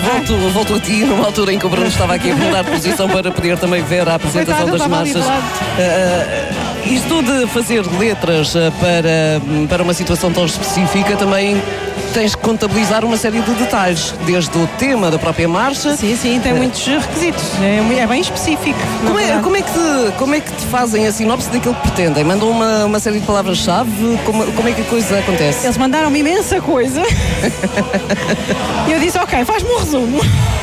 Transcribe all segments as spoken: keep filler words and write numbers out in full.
volto, volto a ti, numa altura em que o Bruno estava aqui a mudar de posição para poder também ver a apresentação Coitado, das marchas. Uh, isto de fazer letras uh, para, para uma situação tão específica também tens que contabilizar uma série de detalhes, desde o tema da própria marcha. Sim, sim, tem uh, muitos requisitos, é, é bem específico. Como é, como, é que te, como é que te fazem a sinopse daquilo que pretendem? Mandam uma, uma série de palavras-chave? Como, como é que a coisa acontece? Eles mandaram-me imensa coisa. E eu disse, ok, faz-me um resumo.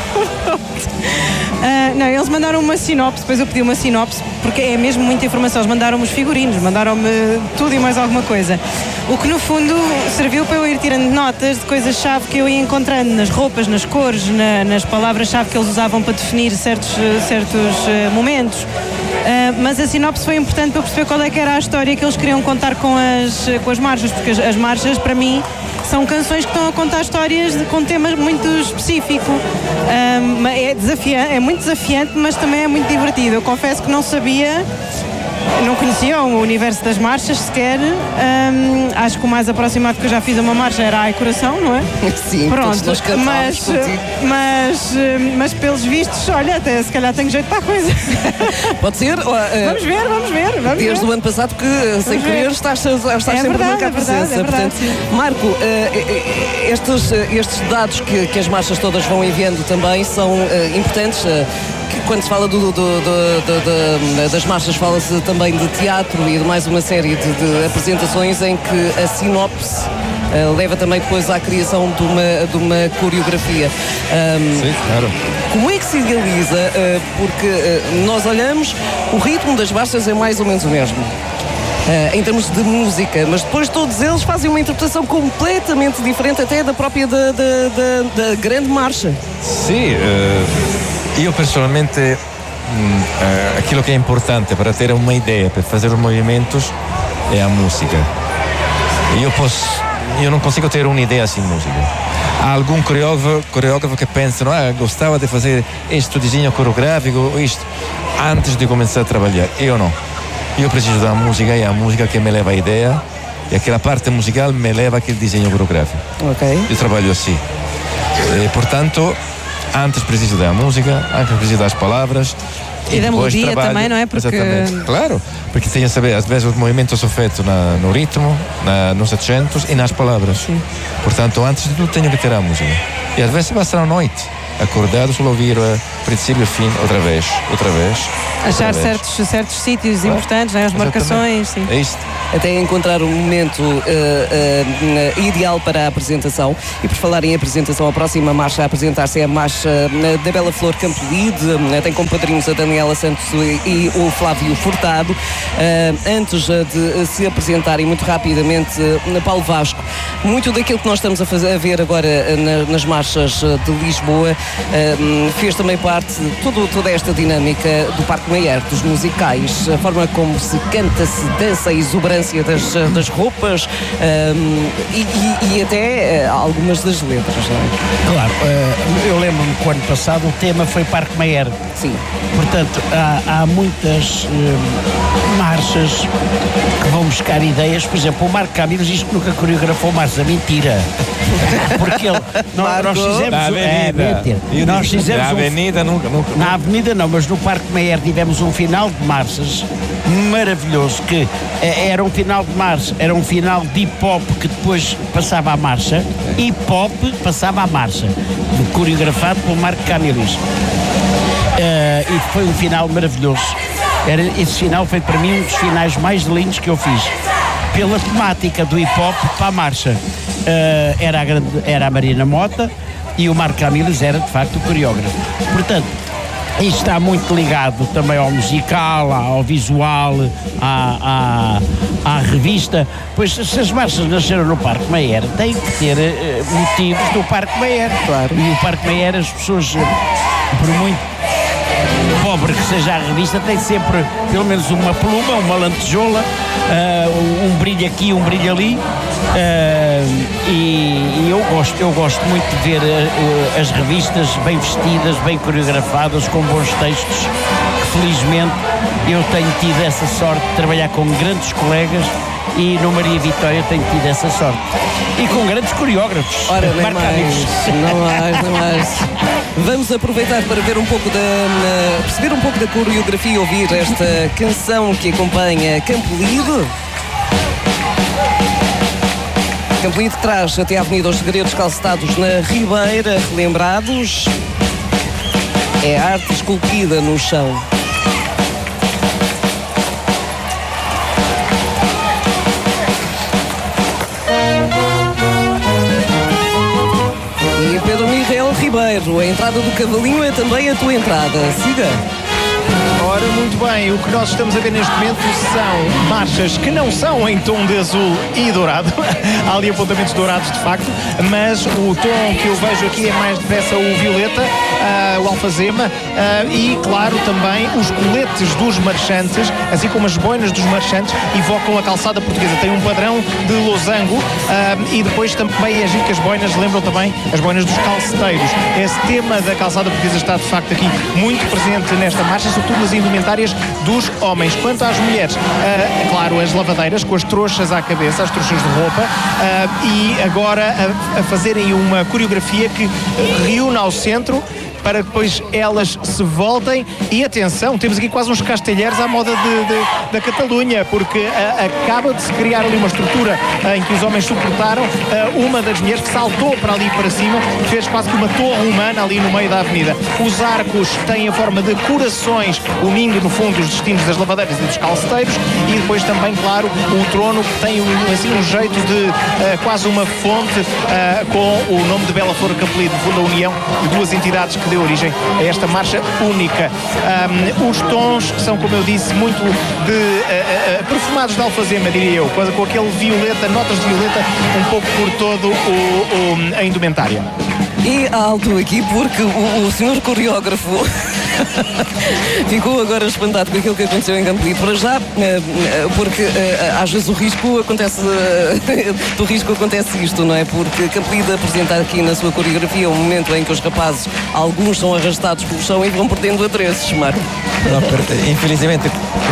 Uh, não, eles mandaram uma sinopse, depois eu pedi uma sinopse, porque é mesmo muita informação. Eles mandaram-me os figurinos, mandaram-me tudo e mais alguma coisa. O que no fundo serviu para eu ir tirando notas de coisas-chave que eu ia encontrando nas roupas, nas cores, na, nas palavras-chave que eles usavam para definir certos, certos uh, momentos. Uh, mas a sinopse foi importante para eu perceber qual é que era a história que eles queriam contar com as, com as marchas, porque as, as marchas, para mim, são canções que estão a contar histórias de, com temas muito específicos. Um, é, desafiante, é muito desafiante, mas também é muito divertido. Eu confesso que não sabia, não conhecia o universo das marchas sequer. Um, acho que o mais aproximado que eu já fiz a uma marcha era Ai Coração, não é? Sim, pronto, todos nós cantamos mas, mas, mas pelos vistos, olha, até se calhar tenho jeito para a coisa. Pode ser? Uh, vamos ver, vamos ver. Vamos desde ver. o ano passado que, vamos sem ver. querer, estás, estás é sempre verdade, a marcar é verdade, presença. é verdade, Portanto, Marco, uh, estes, estes dados que, que as marchas todas vão enviando também são uh, importantes. Uh, Quando se fala do, do, do, do, do, das marchas, fala-se também de teatro e de mais uma série de, de apresentações em que a sinopse uh, leva também depois à criação de uma, de uma coreografia. Um, Sim, claro. Como é que se idealiza? Uh, porque uh, nós olhamos, o ritmo das marchas é mais ou menos o mesmo. Uh, em termos de música, mas depois todos eles fazem uma interpretação completamente diferente até da própria da, da, da, da grande marcha. Sim, uh... Io personalmente mh, eh, aquilo che è importante per avere uma ideia, per fare os movimentos è a música. Io, posso, io non consigo ter un'idea sem música. Há algum coreógrafo, coreógrafo que pensa, ah, gostava de fazer este desenho coreográfico, isto, antes de começar a trabalhar. Eu não. Io preciso da música e a música que me leva a ideia e aquela parte musical me leva aquele desenho coreográfico. Ok. Io trabalho assim. E, portanto, antes preciso da música, antes preciso das palavras e, e da melodia trabalho. Também, não é? Porque... Exatamente, claro, porque tenho a saber, às vezes os movimentos são feitos na, no ritmo, na, nos acentos e nas palavras. Sim. Portanto, antes de tudo tenho que ter a música. E às vezes basta a noite, acordado, só ouvir uh, princípio e fim, outra vez, outra vez. Achar outra vez. certos, certos sítios claro. Importantes, né? As marcações. Sim. É isto. Até encontrar o momento uh, uh, ideal para a apresentação. E por falar em apresentação, a próxima marcha a apresentar-se é a marcha uh, da Bela Flor Campolide. Uh, tem como padrinhos a Daniela Santos e, e o Flávio Furtado. Uh, antes uh, de se apresentarem muito rapidamente, uh, Paulo Vasco, muito daquilo que nós estamos a, fazer, a ver agora uh, na, nas marchas uh, de Lisboa uh, fez também parte de todo, toda esta dinâmica do Parque Mayer, dos musicais, a forma como se canta, se dança, a exuberância Das, das roupas um, e, e, e até uh, algumas das letras, não é? Claro, uh, eu lembro-me que o ano passado o tema foi Parque Mayer. Sim. Portanto, há, há muitas uh, marchas que vão buscar ideias. Por exemplo, o Marco Camilo diz que nunca coreografou marcha. Mentira. Porque ele, nós, nós fizemos. Na avenida. É, mentira. Nós fizemos na avenida, um, nunca, nunca. Na avenida não, mas no Parque Mayer tivemos um final de marchas maravilhoso, que era um final de marcha, era um final de hip-hop que depois passava à marcha, hip-hop passava à marcha, coreografado pelo Marco Camilis. Uh, e foi um final maravilhoso. Era, esse final foi para mim um dos finais mais lindos que eu fiz, pela temática do hip-hop para a marcha. Uh, era, a grande, era a Marina Mota e o Marco Camilis era de facto o coreógrafo. Portanto, isto está muito ligado também ao musical, ao visual, à, à, à revista. Pois se as marchas nasceram no Parque Mayer, têm que ter uh, motivos do Parque Mayer. Claro. E o Parque Mayer, as pessoas, por muito pobre que seja a revista, tem sempre pelo menos uma pluma, uma lantejola, uh, um brilho aqui, um brilho ali. Uh, e, e eu gosto, eu gosto muito de ver uh, as revistas bem vestidas, bem coreografadas, com bons textos, que felizmente eu tenho tido essa sorte de trabalhar com grandes colegas e no Maria Vitória tenho tido essa sorte. E com grandes coreógrafos. Ora, nem mais, não mais, não mais. Vamos aproveitar para ver um pouco da, uh, perceber um pouco da coreografia e ouvir esta canção que acompanha Campolide. Campolide traz até a Avenida os Segredos calcetados na Ribeira, relembrados. É arte esculpida no chão. E Pedro Miguel Ribeiro, a entrada do cavalinho é também a tua entrada. Siga. Ora, muito bem, o que nós estamos a ver neste momento são marchas que não são em tom de azul e dourado. Há ali apontamentos dourados, de facto, mas o tom que eu vejo aqui é mais depressa o violeta, uh, o alfazema uh, e, claro, também os coletes dos marchantes, assim como as boinas dos marchantes, evocam a calçada portuguesa. Tem um padrão de losango uh, e depois também as ricas boinas lembram também as boinas dos calceteiros. Esse tema da calçada portuguesa está, de facto, aqui muito presente nesta marcha, sobretudo nas indumentárias dos homens. Quanto às mulheres, uh, claro, as lavadeiras com as trouxas à cabeça, as trouxas de roupa, uh, e agora a, a fazerem uma coreografia que reúne ao centro para que depois elas se voltem. E atenção, temos aqui quase uns castelheiros à moda de, de, da Catalunha, porque uh, acaba de se criar ali uma estrutura uh, em que os homens suportaram uh, uma das mulheres que saltou para ali para cima, fez quase que uma torre humana ali no meio da avenida. Os arcos têm a forma de corações, unindo no fundo os destinos das lavadeiras e dos calceteiros, e depois também, claro, o trono que tem assim um jeito de uh, quase uma fonte uh, com o nome de Bela Flor Campolide, no fundo a união de duas entidades que deu origem a esta marcha única. Um, os tons são, como eu disse, muito de, uh, uh, perfumados de alfazema, diria eu, com, com aquele violeta, notas de violeta um pouco por todo o, o, a indumentária. E alto aqui porque o, o senhor coreógrafo ficou agora espantado com aquilo que aconteceu em Campolide. Para já, porque às vezes o risco acontece, do risco acontece isto, não é? Porque Campolide apresenta aqui na sua coreografia um momento em que os rapazes, alguns são arrastados pelo chão e vão perdendo adereços, Marco. No, infelizmente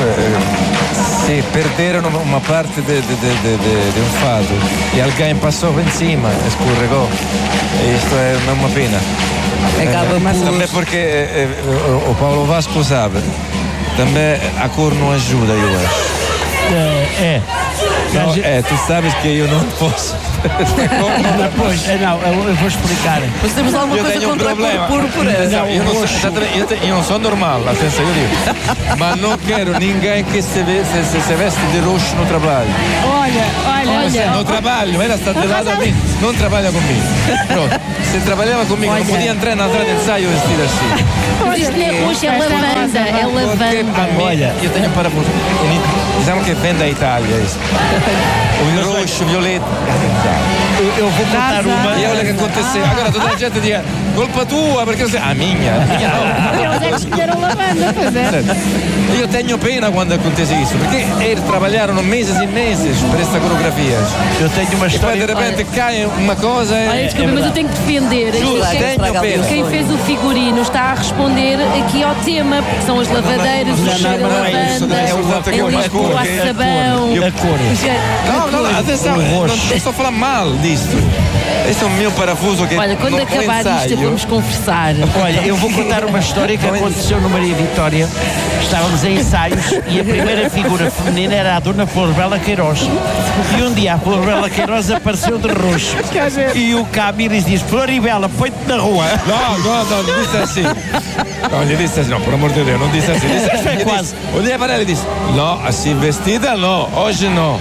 se perderam uma parte de, de, de, de, de um fado e alguém passou por cima, escorregou. Isto é uma pena. Acaba mas por... também porque eh, o Paulo Vasco sabe, também a cor não ajuda, eu acho. É, é. Não, é, tu sabes que eu não posso. Não, pois, não, eu vou explicar. Mas temos alguma eu coisa tenho um contra problema. a cor purpuresa. Não, eu, não sou, eu, te, eu não sou normal, atenção, eu digo. Mas não quero ninguém que se, se, se veste de roxo no trabalho. Olha, olha, olha. No trabalho, ela está de lado a mim. Não trabalha comigo. Pronto. Se trabalhava comigo, olha, não podia entrar na sala de ensaio vestido assim. Mas isto não é roxo, é lavanda. É lavanda. Olha, eu tenho para você. Dizemos que vem da Itália isso. O roxo, violeta. Eu, eu vou contar uma. E olha o que aconteceu. Agora toda a gente diz, culpa tua, porque você. A minha. A minha não. Eles é que escolheram lavanda, pois é. Eu tenho pena quando acontece isso, porque eles trabalharam meses e meses para esta coreografia. Eu tenho uma história. E de repente olha, cai uma coisa. Olha, desculpa, é mas eu tenho que defender. Jura, tenho pena. Quem fez o figurino está a responder aqui ao tema, porque são as lavadeiras, o cheiro da lavanda, o sabão. A cor. Não, não, atenção, não estou a falar mal disto. Este é o meu parafuso que olha, quando acabar isto vamos conversar. Olha, eu vou contar uma história que aconteceu no Maria Vitória. Estávamos em ensaios e a primeira figura feminina era a Dona Flor Bela Queiroz. E um dia a Flor Bela Queiroz apareceu de roxo. E o Camires diz, Floribela, põe-te na rua. Não, não, não, não disse assim. Não, lhe disse assim, não, por amor de Deus, não disse assim. Disse, foi quase. Olhei para ela e disse, não, assim vestida não, hoje não.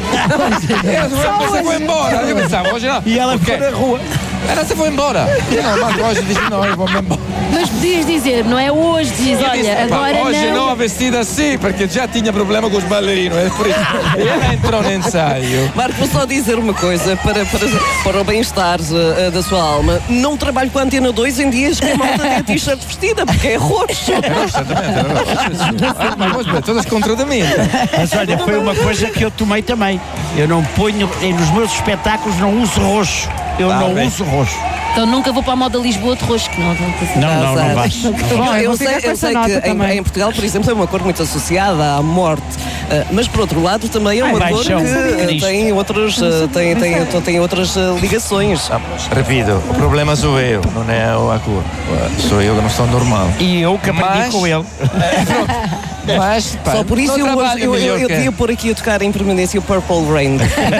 Você foi embora. Eu pensava, hoje não. E ela foi na rua. Ela se foi embora. E não, mas hoje disse, não, eu vou-me embora. Mas podias dizer, não é hoje, diz, olha, disse, agora hoje não. não, vestida assim, porque já tinha problema com os bailarinos, é por isso. E ela entrou no ensaio. Marco, vou só dizer uma coisa para, para, para o bem-estar uh, da sua alma. Não trabalho com a Antena dois em dias que a malta tem a t-shirt vestida, porque é roxo. É roxo, exatamente, é roxo. Ah, mas vamos ver, todas contra de mim. Mas olha, foi uma coisa que eu tomei também. Eu não ponho, nos meus espetáculos não uso roxo. Eu ah, não bem. uso roxo. Então nunca vou para a moda Lisboa de roxo, que não. Não, não, não vais. Não, eu sei, eu sei que em, em Portugal, por exemplo, é uma cor muito associada à morte, uh, mas por outro lado também é uma Ai, cor que uh, tem, outros, uh, tem, tem, tem, tem outras uh, ligações. Repito, o problema sou eu, não é a cor. Sou eu que não estou normal. E eu que aprendi Mas- com ele. Mas, pá, Só por isso não eu, trabalho eu, eu, melhor eu que- devia pôr aqui a tocar em permanência o Purple Rain.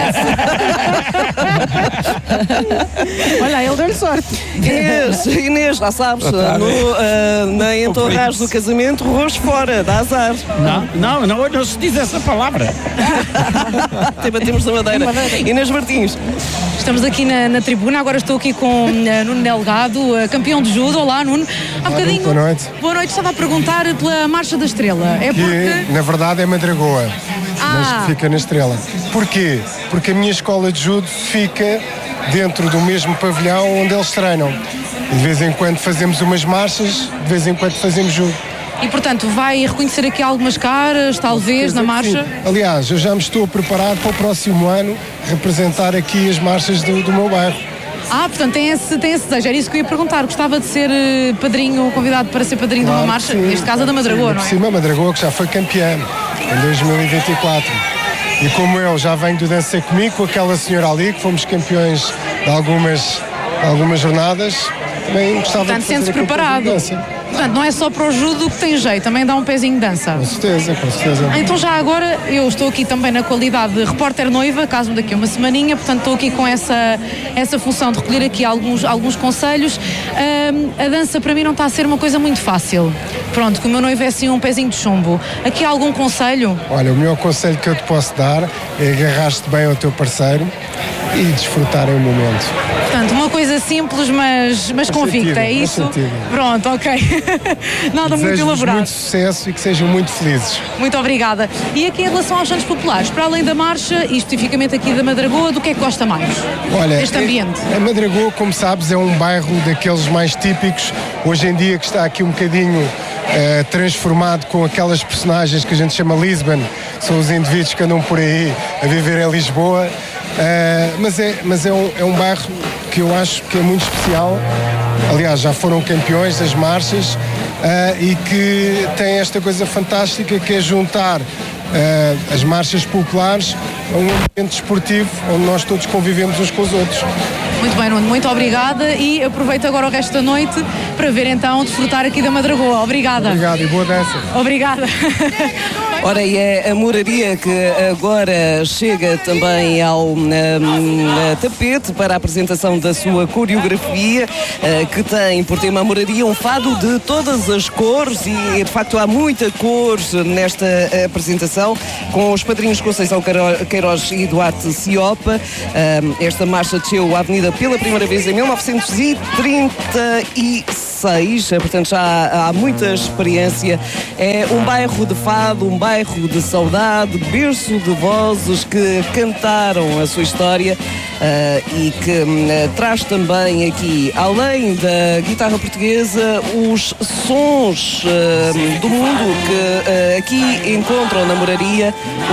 Olha, ele deu-lhe sorte. Inês, Inês, já sabes, no, uh, na entorragem do casamento, roxo fora, dá azar. Não, não, não, não se diz essa palavra. Até batemos na madeira. Inês Martins. Estamos aqui na, na tribuna, agora estou aqui com uh, Nuno Delgado, uh, campeão de judo. Olá, Nuno. Há bocadinho. boa noite. Boa noite, estava a perguntar pela Marcha da Estrela. É porque. Que na verdade é Madragoa, mas Ah. que fica na Estrela. Porquê? Porque a minha escola de judo fica dentro do mesmo pavilhão onde eles treinam. E de vez em quando fazemos umas marchas, de vez em quando fazemos judo. E portanto, vai reconhecer aqui algumas caras, talvez, na marcha? Sim. Aliás, eu já me estou a preparar para o próximo ano representar aqui as marchas do, do meu bairro. Ah, portanto, tem esse, tem esse desejo. Era isso que eu ia perguntar. Gostava de ser eh, padrinho, convidado para ser padrinho de uma Claro marcha, que sim. neste caso a da Madragoa, Sim, não por é? cima, a Madragoa que já foi campeã em dois mil e vinte e quatro. E como eu já venho do Dança Comigo, com aquela senhora ali, que fomos campeões de algumas, de algumas jornadas, também gostava Portanto, de fazer sente-se aqui um pouco de preparado. dança. Portanto, não é só para o judo que tem jeito, também dá um pezinho de dança. Com certeza, com certeza. Ah, então já agora, eu estou aqui também na qualidade de repórter noiva, caso-me daqui a uma semaninha, portanto estou aqui com essa, essa função de recolher aqui alguns, alguns conselhos. Ahm, a dança para mim não está a ser uma coisa muito fácil. Pronto, que o meu noivo é assim um pezinho de chumbo. Aqui há algum conselho? Olha, o melhor conselho que eu te posso dar é agarrar-te bem ao teu parceiro e desfrutarem o momento. Portanto, uma coisa simples, mas, mas convicta, sentido, é faz isso? sentido. Pronto, ok. Nada muito Desejo-vos elaborado. muito sucesso e que sejam muito felizes. Muito obrigada. E aqui em relação aos Santos Populares, para além da marcha, e especificamente aqui da Madragoa, do que é que gosta mais? Olha, Deste ambiente? A Madragoa, como sabes, é um bairro daqueles mais típicos, hoje em dia que está aqui um bocadinho eh, transformado com aquelas personagens que a gente chama Lisbon, que são os indivíduos que andam por aí a viver em Lisboa, eh, mas, é, mas é, um, é um bairro que eu acho que é muito especial. Aliás, já foram campeões das marchas eh, e que tem esta coisa fantástica que é juntar eh, as marchas populares a um ambiente desportivo onde nós todos convivemos uns com os outros. Muito bem, Nuno, muito obrigada e aproveito agora o resto da noite para ver então desfrutar aqui da Madragoa. Obrigada. Obrigado e boa dança. Obrigada. Ora, e é a Moraria que agora chega também ao um, tapete para a apresentação da sua coreografia, uh, que tem por tema a Moraria um fado de todas as cores e de facto há muita cor nesta apresentação, com os padrinhos Conceição Queiroz e Duarte Ciopa. Uh, esta marcha desceu a avenida pela primeira vez em mil novecentos e trinta e seis, portanto já há, há muita experiência. É um bairro de fado, um bairro de saudade, berço de vozes que cantaram a sua história uh, e que uh, traz também aqui, além da guitarra portuguesa, os sons uh, do mundo que uh, aqui encontram na Moraria.